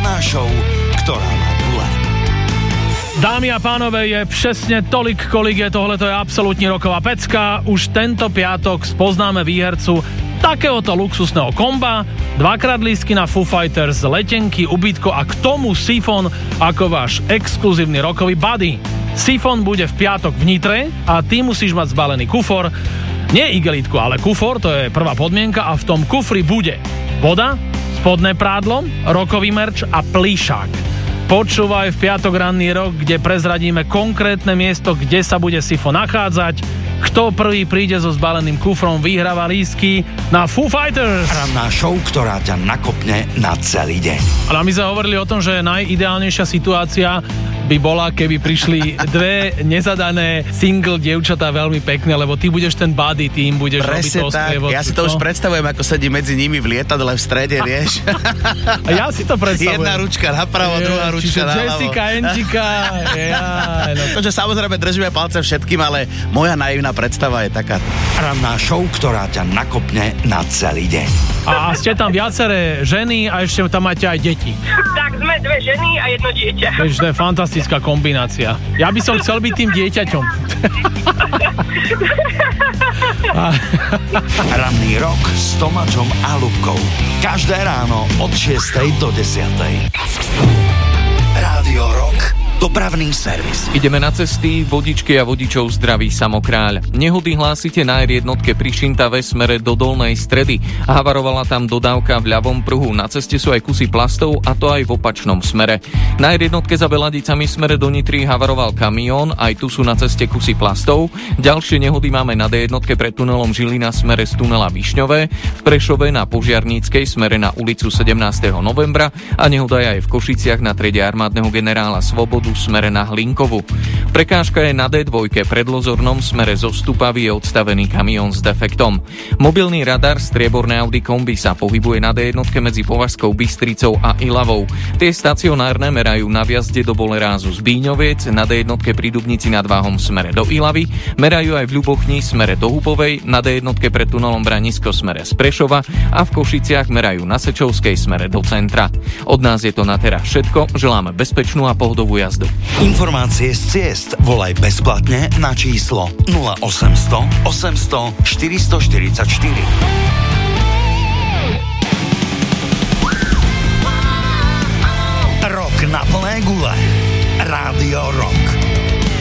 Ranná show, ktorá má gule. Dámy a pánové, je presne tolik, kolik je tohleto je absolútne roková pecka. Už tento piatok spoznáme výhercu takéhoto luxusného komba, 2x lístky na Foo Fighters, letenky, ubytko a k tomu Sifon ako váš exkluzívny rokový buddy. Sifon bude v piatok v Nitre a ty musíš mať zbalený kufor. Nie igelitku, ale kufor, to je prvá podmienka a v tom kufri bude voda, spodné prádlo, rokový merč a plíšák. Počúvaj v piatok ranný rok, kde prezradíme konkrétne miesto, kde sa bude Sifon nachádzať. Kto prvý príde so zbaleným kufrom, vyhráva lístky na Foo Fighters. Ranná show, ktorá ťa nakopne na celý deň. Ale my sme hovorili o tom, že najideálnejšia situácia by bola, keby prišli dve nezadané single dievčatá veľmi pekné, lebo ty budeš ten buddy, ty im budeš robiť to sprievodcu. Ja si to už predstavujem, ako sedí medzi nimi v lietadle v strede, vieš. A ja si to predstavujem. Jedna ručka napravo, druhá ručka naľavo. Jessica, Angika. Takže samozrejme držíme palce všetkým, ale moja naivná predstava je taká. Ranná show, ktorá ťa nakopne na celý deň. A ste tam viaceré ženy a ešte tam máte aj deti. Tak sme dve ženy a jedno dieťa. Takže to je fantastická kombinácia. Ja by som chcel byť tým dieťaťom. Ranný rok s Tomáčom a Ľubkou. Každé ráno od 6 do 10. Rádio Rock. Dopravný servis. Ideme na cesty, vodičky a vodičov zdraví Samokráľ. Nehody hlásite na R1 pri Šintave smere do Dolnej Stredy. Havarovala tam dodávka v ľavom pruhu. Na ceste sú aj kusy plastov, a to aj v opačnom smere. Na R1 za Beladicami smere do Nitry havaroval kamión, aj tu sú na ceste kusy plastov. Ďalšie nehody máme na D1 pred tunelom Žilina smere z tunela Višňové, v Prešove na Požiarníckej smere na ulicu 17. novembra a nehoda je aj v Košiciach na triede armádneho generála Svobodu smere na Hlinkovu. Prekážka je na D2 pred Lozornom smere zo Stupavy je odstavený kamión s defektom. Mobilný radar strieborné Audi kombi sa pohybuje na D1 medzi Považskou Bystricou a Ilavou. Tie stacionárne merajú na vjazde do Bolerázu z Bíňoviec, na D1 pri Dubnici nad Váhom smere do Ilavy, merajú aj v Ľubochni smere do Hupovej, na D1 pred tunelom Branisko smere z Prešova a v Košiciach merajú na Sečovskej smere do centra. Od nás je to na teraz všetko, želáme bezpečnú a pohodovú jazdu. Informácie z ciest volaj bezplatne na číslo 0800 800 444. Rok na plné gule. Rádio Rock.